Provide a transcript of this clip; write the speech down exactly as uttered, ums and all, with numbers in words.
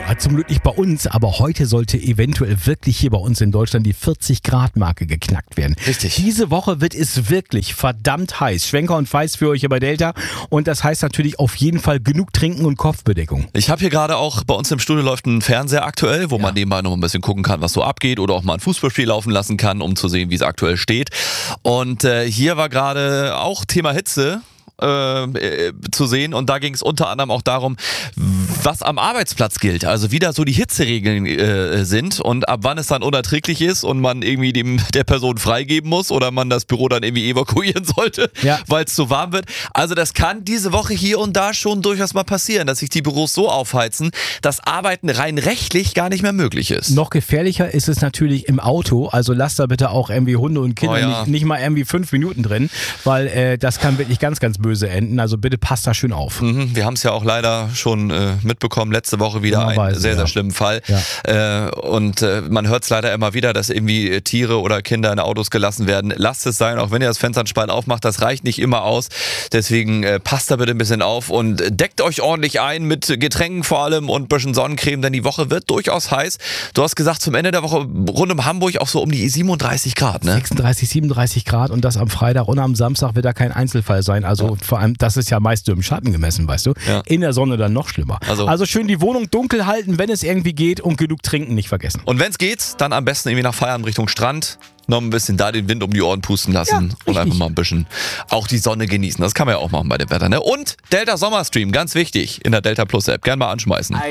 zum Glück nicht bei uns, aber heute sollte eventuell wirklich hier bei uns in Deutschland die vierzig Grad Marke geknackt werden. Richtig. Diese Woche wird es wirklich verdammt heiß. Schwenker und Feist für euch hier bei Delta. Und das heißt natürlich auf jeden Fall genug Trinken und Kopfbedeckung. Ich habe hier gerade auch, bei uns im Studio läuft ein Fernseher aktuell, wo Ja. man nebenbei noch ein bisschen gucken kann, was so abgeht oder auch mal ein Fußballspiel laufen lassen kann, um zu sehen, wie es aktuell steht. Und äh, hier war gerade auch Thema Hitze äh, äh, zu sehen und da ging es unter anderem auch darum, was am Arbeitsplatz gilt, also wie da so die Hitzeregeln äh, sind und ab wann es dann unerträglich ist und man irgendwie dem der Person freigeben muss oder man das Büro dann irgendwie evakuieren sollte, Ja. weil es zu warm wird. Also das kann diese Woche hier und da schon durchaus mal passieren, dass sich die Büros so aufheizen, dass Arbeiten rein rechtlich gar nicht mehr möglich ist. Noch gefährlicher ist es natürlich im Auto. Also lasst da bitte auch irgendwie Hunde und Kinder Oh ja. nicht, nicht mal irgendwie fünf Minuten drin, weil äh, das kann wirklich ganz, ganz böse enden. Also bitte passt da schön auf. Mhm, wir haben es ja auch leider schon äh, mitbekommen, letzte Woche wieder einen Dummerweise, sehr, sehr ja. schlimmen Fall. Ja. Äh, und äh, man hört es leider immer wieder, dass irgendwie Tiere oder Kinder in Autos gelassen werden. Lasst es sein, auch wenn ihr das Fenster einen Spalt aufmacht, das reicht nicht immer aus. Deswegen äh, passt da bitte ein bisschen auf und deckt euch ordentlich ein mit Getränken vor allem und ein bisschen Sonnencreme, denn die Woche wird durchaus heiß. Du hast gesagt, zum Ende der Woche rund um Hamburg auch so um die siebenunddreißig Grad, ne? sechsunddreißig, siebenunddreißig Grad und das am Freitag und am Samstag wird da kein Einzelfall sein. Also Ja. vor allem, das ist ja meist nur im Schatten gemessen, weißt du. Ja. In der Sonne dann noch schlimmer. Also- Also schön die Wohnung dunkel halten, wenn es irgendwie geht und genug trinken nicht vergessen. Und wenn es geht, dann am besten irgendwie nach Feierabend Richtung Strand. Noch ein bisschen da den Wind um die Ohren pusten lassen Ja, und richtig. einfach mal ein bisschen auch die Sonne genießen. Das kann man ja auch machen bei dem Wetter. Ne? Und Delta Sommerstream, ganz wichtig, in der Delta Plus App. Gern mal anschmeißen.